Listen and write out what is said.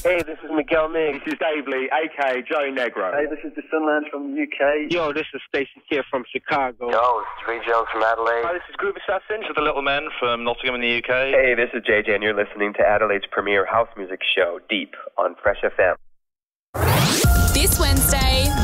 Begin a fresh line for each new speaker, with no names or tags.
Hey, this is Miguel Miggs.
This is Dave Lee, a.k.a. Joe Negro.
Hey, this is the Sunland from the UK.
Yo, this is Stacey Kidd from Chicago.
Yo, this is Ray Jones from Adelaide.
Hi, this is Groove Assassin.
This is the Little Men from Nottingham in the UK.
Hey, this is JJ, and you're listening to Adelaide's premier house music show, Deep, on Fresh FM.
This Wednesday,